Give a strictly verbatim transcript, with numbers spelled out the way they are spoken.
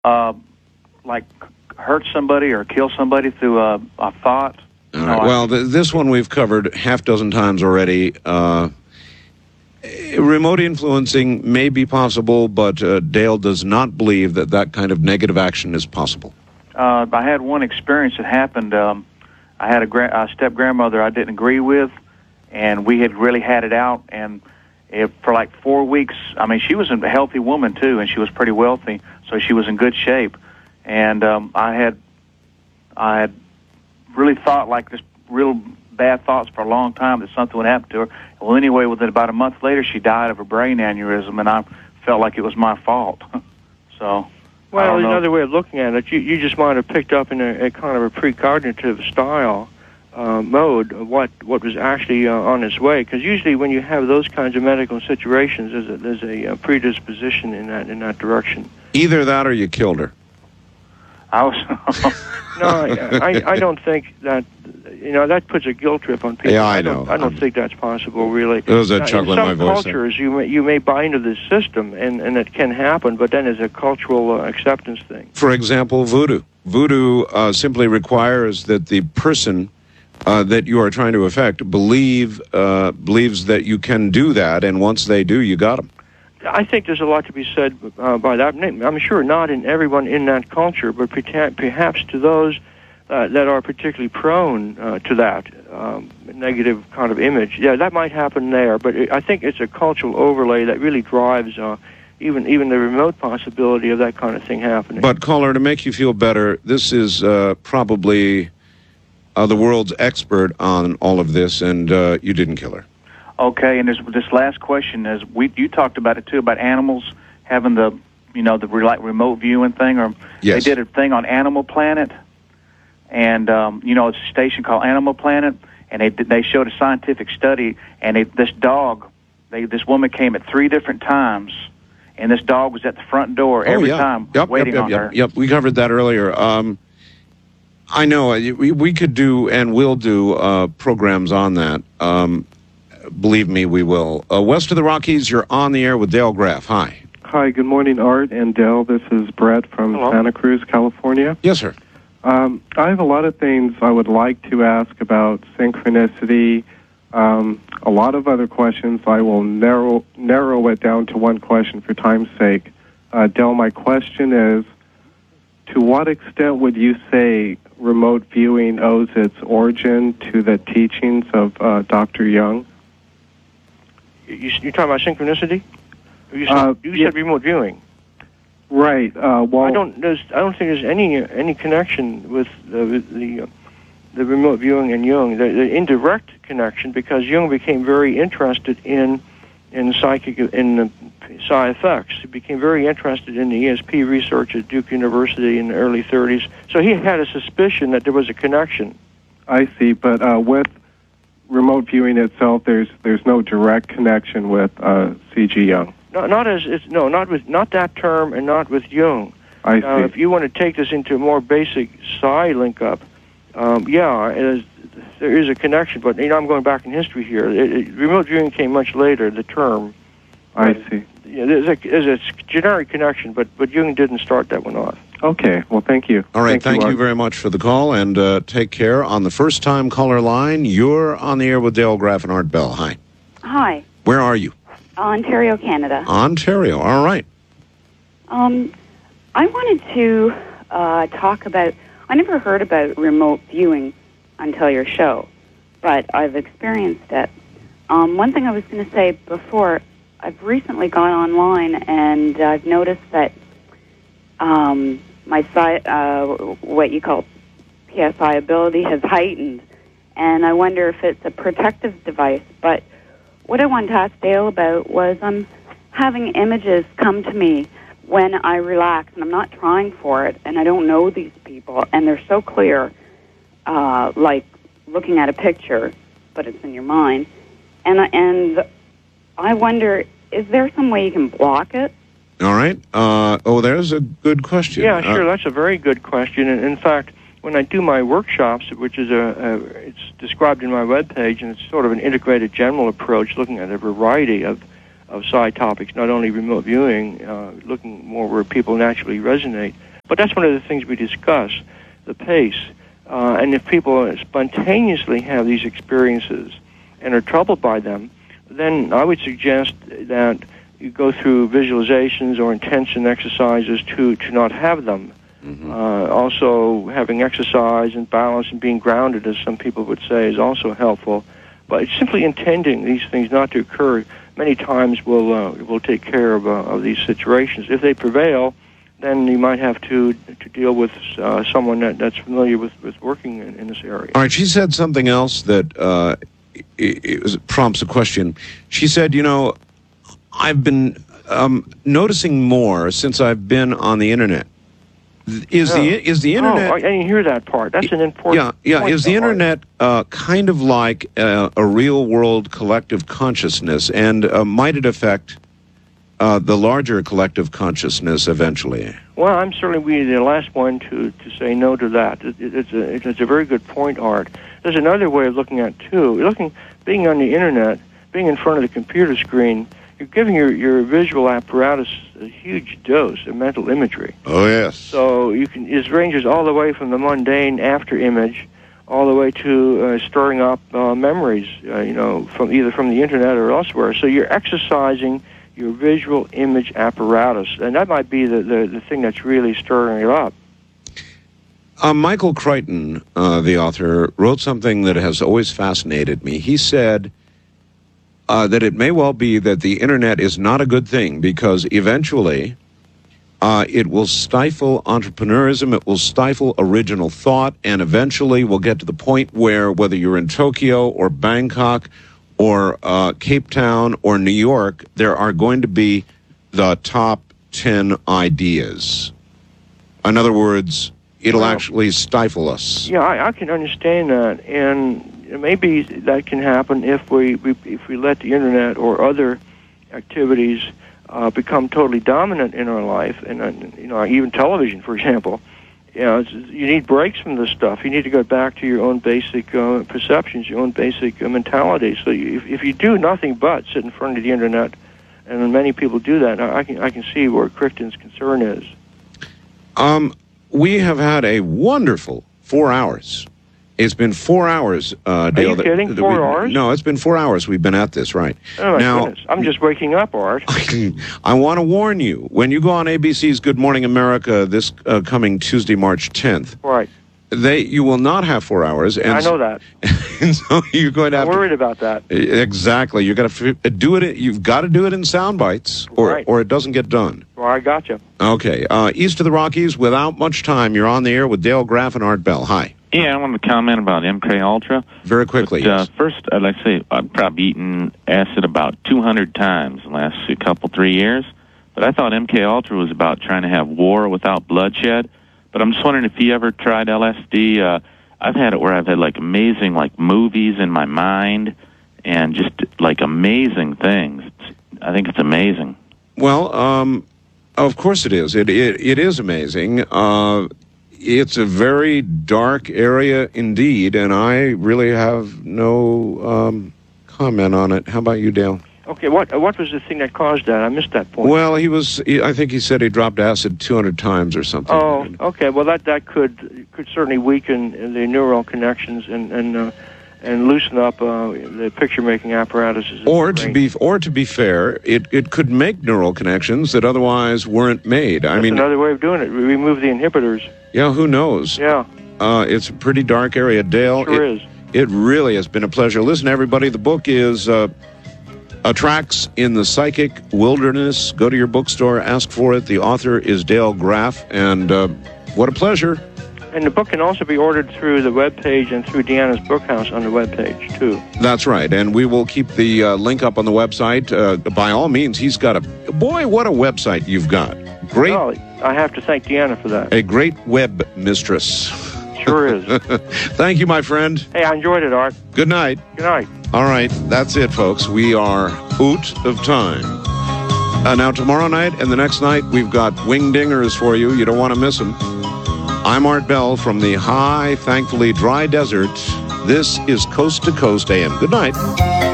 Uh, like hurt somebody or kill somebody through a, a thought. All right. No, well, th- this one we've covered half dozen times already. Uh, remote influencing may be possible, but uh, Dale does not believe that that kind of negative action is possible. Uh, I had one experience that happened. Um, I had a, gra- a step-grandmother I didn't agree with, and we had really had it out, and it, for like four weeks, I mean, she was a healthy woman, too, and she was pretty wealthy, so she was in good shape. And um, I had I had really thought like this real bad thoughts for a long time that something would happen to her. Well, anyway, within about a month later, she died of a brain aneurysm, and I felt like it was my fault. so, well, another know. way of looking at it, you, you just might have picked up in a, a kind of a precognitive style uh, mode of what, what was actually uh, on its way. Because usually when you have those kinds of medical situations, there's a, there's a, a predisposition in that in that direction. Either that or you killed her. I was no, I, I don't think that, you know, that puts a guilt trip on people. Yeah, I, I don't, know. I don't I'm, think that's possible, really. There's a chuckle in my voice. In some cultures, you may, you may buy into this system, and, and it can happen, but then it's a cultural uh, acceptance thing. For example, voodoo. Voodoo uh, simply requires that the person uh, that you are trying to affect believe uh, believes that you can do that, and once they do, you got them. I think there's a lot to be said uh, by that. I'm sure not in everyone in that culture, but perhaps to those uh, that are particularly prone uh, to that um, negative kind of image. Yeah, that might happen there, but it, I think it's a cultural overlay that really drives uh, even even the remote possibility of that kind of thing happening. But, caller, to make you feel better, this is uh, probably uh, the world's expert on all of this, and uh, you didn't kill her. Okay, and there's this last question is we you talked about it too about animals having the you know the re- like remote viewing thing, or yes. They did a thing on Animal Planet, and um, you know it's a station called Animal Planet, and they they showed a scientific study, and they, this dog, they this woman came at three different times, and this dog was at the front door every oh, yeah. time yep, waiting yep, yep, on yep, her. Yep, we covered that earlier. Um, I know we we could do and will do uh, programs on that. Um, Believe me, we will. Uh, west of the Rockies, you're on the air with Dale Graff. Hi. Hi, good morning, Art and Dale. This is Brett from Hello. Santa Cruz, California. Yes, sir. Um, I have a lot of things I would like to ask about synchronicity. Um, a lot of other questions. I will narrow narrow it down to one question for time's sake. Uh, Dale, my question is, to what extent would you say remote viewing owes its origin to the teachings of uh, Doctor Jung? You, you're talking about synchronicity? You said, Uh, you yeah. said remote viewing. Right. Uh, well, I don't. There's, I don't think there's any any connection with the with the, uh, the remote viewing and Jung. The, the indirect connection, because Jung became very interested in in psychic in the psi effects. He became very interested in the E S P research at Duke University in the early thirties. So he had a suspicion that there was a connection. I see, but uh, with remote viewing itself, there's there's no direct connection with uh, C G Jung. No, not as it's no, not with not that term, and not with Jung. I see. Uh, if you want to take this into a more basic psi link-up, um, yeah, it is, there is a connection. But you know, I'm going back in history here. It, it, remote viewing came much later. The term. I but, see. Yeah, there's a, there's a generic connection, but but Jung didn't start that one off. Okay. Well, thank you. All right. Thank, Thank you, you, very much for the call, and uh, take care. On the first-time caller line, you're on the air with Dale Graff and Art Bell. Hi. Hi. Where are you? Ontario, Canada. Ontario. All right. Um, I wanted to uh, talk about, I never heard about remote viewing until your show, but I've experienced it. Um, one thing I was going to say before, I've recently gone online and I've noticed that um, my psi, uh, what you call P S I ability has heightened, and I wonder if it's a protective device. But what I wanted to ask Dale about was I'm having images come to me when I relax, and I'm not trying for it, and I don't know these people, and they're so clear, uh, like looking at a picture, but it's in your mind. And I, and I wonder, is there some way you can block it? All right. Uh, oh, there's a good question. Yeah, sure. Uh, That's a very good question. And in fact, when I do my workshops, which is a, a it's described in my webpage, and it's sort of an integrated general approach, looking at a variety of of psi topics, not only remote viewing, uh, looking more where people naturally resonate. But that's one of the things we discuss, the pace. Uh, and if people spontaneously have these experiences and are troubled by them, then I would suggest that you go through visualizations or intention exercises to, to not have them. Mm-hmm. Uh, also, having exercise and balance and being grounded, as some people would say, is also helpful. But it's simply intending these things not to occur many times will uh, will take care of, uh, of these situations. If they prevail, then you might have to to deal with uh, someone that, that's familiar with, with working in, in this area. All right, she said something else that uh, it, it was, prompts a question. She said, you know, I've been um, noticing more since I've been on the internet. Is yeah. the is the internet? Oh, I didn't hear that part. That's an important. Yeah, yeah. point Is the internet uh, kind of like uh, a real world collective consciousness, and uh, might it affect uh, the larger collective consciousness eventually? Well, I'm certainly be the last one to, to say no to that. It, it, it's a it's a very good point, Art. There's another way of looking at it too. You're looking, being on the internet, being in front of the computer screen. You're giving your, your visual apparatus a huge dose of mental imagery. Oh, yes. So you can it ranges all the way from the mundane after image all the way to uh, stirring up uh, memories, uh, you know, from either from the internet or elsewhere. So you're exercising your visual image apparatus, and that might be the, the, the thing that's really stirring it up. Uh, Michael Crichton, uh, the author, wrote something that has always fascinated me. He said Uh, that it may well be that the internet is not a good thing because eventually uh, it will stifle entrepreneurism, it will stifle original thought, and eventually we'll get to the point where whether you're in Tokyo or Bangkok or uh, Cape Town or New York, there are going to be the top ten ideas. In other words, it'll well, actually stifle us. Yeah, I, I can understand that, and maybe that can happen if we, we if we let the internet or other activities uh, become totally dominant in our life, and uh, you know, even television, for example. You know, it's, you need breaks from this stuff. You need to go back to your own basic uh, perceptions, your own basic uh, mentality. So you, if, if you do nothing but sit in front of the internet, and many people do that, I can I can see where Crichton's concern is. Um, we have had a wonderful four hours. It's been four hours, uh, Dale. Are you kidding? That, that four we, hours? No, it's been four hours we've been at this, right. Oh, my now, goodness. I'm just waking up, Art. I want to warn you, when you go on A B C's Good Morning America this uh, coming Tuesday, March tenth, right. they you will not have four hours. And I know that. And so you're going to have I'm worried to, about that. Exactly. You've got to do it. You've got to do it in sound bites, or, right. or it doesn't get done. Well, I got you. Okay. Uh, east of the Rockies, without much time, you're on the air with Dale Graff and Art Bell. Hi. Yeah, I wanted to comment about M K Ultra. Very quickly, but, uh, yes. First, I'd like to say I've probably eaten acid about two hundred times in the last couple, three years. But I thought M K Ultra was about trying to have war without bloodshed. But I'm just wondering if you ever tried L S D. Uh, I've had it where I've had, like, amazing, like, movies in my mind and just, like, amazing things. It's, I think it's amazing. Well, um, of course it is. It It, it is amazing. Uh It's a very dark area indeed, and I really have no um, comment on it. How about you, Dale? Okay, what what was the thing that caused that? I missed that point. Well, he was. He, I think he said he dropped acid two hundred times or something. Oh, okay. Well, that that could could certainly weaken the neural connections and and uh, and loosen up uh, the picture-making apparatuses. Or to be or to be fair, it, it could make neural connections that otherwise weren't made. That's I mean, another way of doing it. Remove the inhibitors. Yeah, who knows? Yeah. Uh, it's a pretty dark area, Dale. Sure it, is. It really has been a pleasure. Listen, everybody, the book is uh, Tracks in the Psychic Wilderness. Go to your bookstore, ask for it. The author is Dale Graff, and uh, what a pleasure. And the book can also be ordered through the webpage and through Deanna's Bookhouse on the webpage, too. That's right, and we will keep the uh, link up on the website. Uh, by all means, he's got a... Boy, what a website you've got. Great. Oh, I have to thank Deanna for that. A great web mistress. Sure is. Thank you, my friend. Hey, I enjoyed it, Art. Good night. Good night. All right, that's it, folks. We are out of time. Uh, now, tomorrow night and the next night, we've got wingdingers for you. You don't want to miss them. I'm Art Bell from the high, thankfully dry desert. This is Coast to Coast A M. Good night.